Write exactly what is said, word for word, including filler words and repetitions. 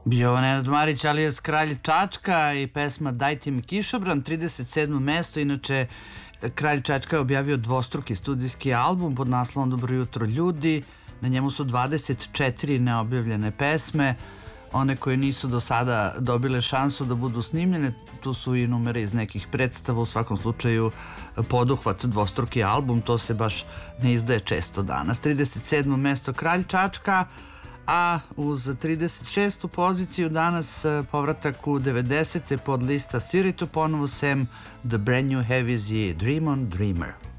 Bio ovo Nenad Marić, alias Kralj Čačka i pesma Dajte mi kišobran, trideset sedmo mesto. Inače, Kralj Čačka je objavio dvostruki studijski album pod naslovom Dobro jutro ljudi. Na njemu su dvadeset četiri neobjavljene pesme. One koje nisu do sada dobile šansu da budu snimljene, tu su i numere iz nekih predstava. U svakom slučaju poduhvat dvostruki album, to se baš ne izdaje često danas. trideset sedmo mesto Kralj Čačka, a uz trideset šestu poziciju danas povratak u devedesete pod lista Sviraj to ponovo sem The Brand New Heavies i Dream on Dreamer.